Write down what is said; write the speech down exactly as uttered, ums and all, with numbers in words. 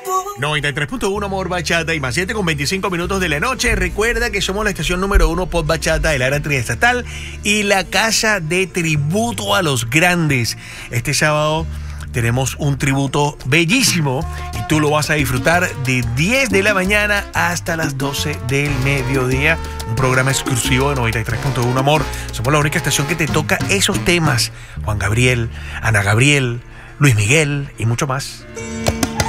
noventa y tres punto uno Amor Bachata y más siete con veinticinco minutos de la noche. Recuerda que somos la estación número uno Pop Bachata del área triestatal y la casa de tributo a los grandes. Este sábado tenemos un tributo bellísimo y tú lo vas a disfrutar de diez de la mañana hasta las doce del mediodía. Un programa exclusivo de noventa y tres punto uno Amor. Somos la única estación que te toca esos temas. Juan Gabriel, Ana Gabriel, Luis Miguel y mucho más.